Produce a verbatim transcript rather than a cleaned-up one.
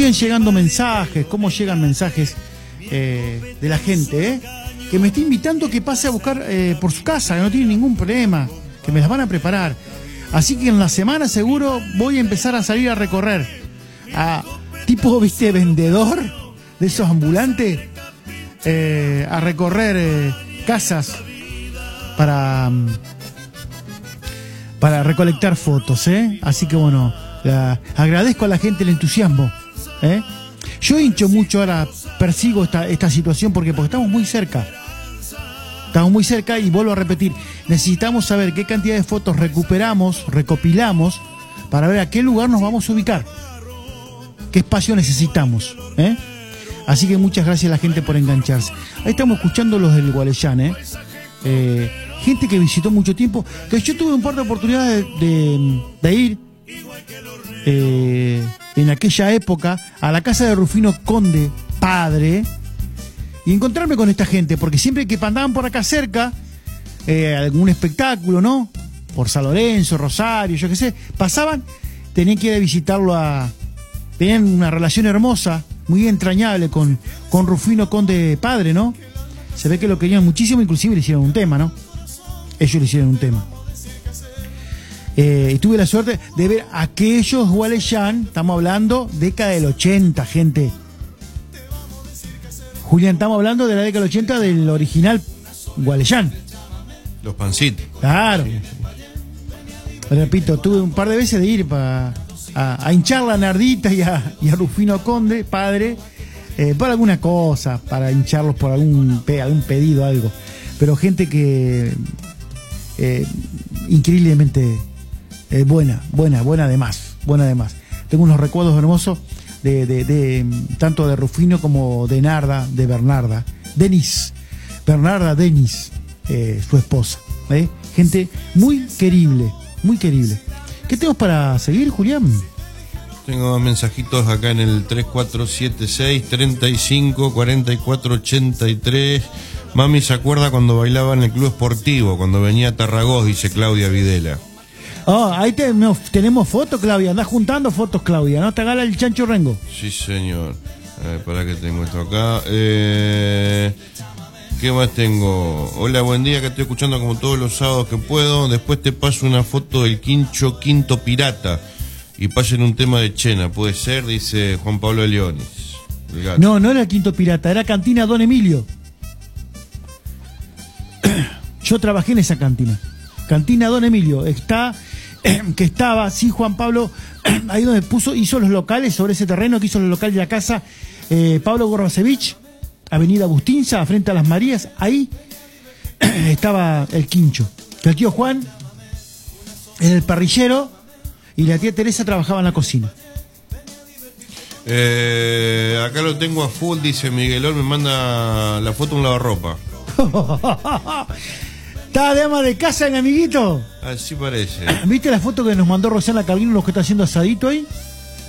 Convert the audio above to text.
siguen llegando mensajes, cómo llegan mensajes eh, de la gente, ¿eh? Que me está invitando que pase a buscar eh, por su casa, que no tiene ningún problema, que me las van a preparar. Así que en la semana seguro voy a empezar a salir a recorrer, a tipo, viste, vendedor de esos ambulantes, eh, a recorrer eh, casas para, para recolectar fotos, ¿eh? Así que bueno, la, agradezco a la gente el entusiasmo, ¿eh? Yo hincho mucho ahora, persigo esta, esta situación porque, porque estamos muy cerca. Estamos muy cerca y vuelvo a repetir, necesitamos saber qué cantidad de fotos recuperamos, recopilamos, para ver a qué lugar nos vamos a ubicar. ¿Qué espacio necesitamos? ¿eh? Así que muchas gracias a la gente por engancharse. Ahí estamos escuchando los del Gualeyán, ¿eh? Eh, gente que visitó mucho tiempo, que yo tuve un par de oportunidades de, de, de ir eh, en aquella época a la casa de Rufino Conde, padre, y encontrarme con esta gente, porque siempre que andaban por acá cerca, eh, algún espectáculo, ¿no? Por San Lorenzo, Rosario, yo qué sé, pasaban, tenían que ir a visitarlo a... Tenían una relación hermosa, muy entrañable con, con Rufino Conde padre, ¿no? Se ve que lo querían muchísimo, inclusive le hicieron un tema, ¿no? Ellos le hicieron un tema. Eh, y tuve la suerte de ver aquellos Gualeyán, estamos hablando década del ochenta, gente. Julián, estamos hablando de la década del ochenta del original Gualeyán. Los pancitos. Claro. Repito, tuve un par de veces de ir para a, a hinchar la nardita y a, y a Rufino Conde, padre, eh, por alguna cosa, para hincharlos por algún, algún pedido, algo. Pero gente que eh, increíblemente eh, buena, buena, buena de más, buena de más. Tengo unos recuerdos hermosos. De, de, de tanto de Rufino como de Narda, de Bernarda, Denis, Bernarda Denis, eh, su esposa, ¿eh? Gente muy querible, muy querible. ¿Qué tenemos para seguir, Julián? Tengo mensajitos acá en el tres cuatro siete seis, treinta y cinco, cuarenta y cuatro, ochenta y tres. Mami se acuerda cuando bailaba en el club esportivo, cuando venía a Tarragós, dice Claudia Videla. Oh, ahí tenemos, tenemos fotos, Claudia. Andás juntando fotos, Claudia, ¿no? Te gala el chancho rengo. Sí, señor. A ver, para que tengo esto acá. Eh, ¿Qué más tengo? Hola, buen día, que estoy escuchando como todos los sábados que puedo. Después te paso una foto del quincho Quinto Pirata y pasen un tema de Chena. Puede ser, dice Juan Pablo de Leonis. No, no era el Quinto Pirata, era Cantina Don Emilio. Yo trabajé en esa cantina. Cantina Don Emilio. Está... que estaba, sí, Juan Pablo, ahí donde puso, hizo los locales, sobre ese terreno que hizo los locales de la casa eh, Pablo Gorbacevich, Avenida Bustinza, frente a las Marías, ahí estaba el quincho. El tío Juan era el parrillero y la tía Teresa trabajaba en la cocina. Eh, acá lo tengo a full, dice Miguelón, me manda la foto de un lavarropa. ¿Está de ama de casa, mi amiguito? Así parece. ¿Viste la foto que nos mandó Rosana Calvino, los que está haciendo asadito ahí?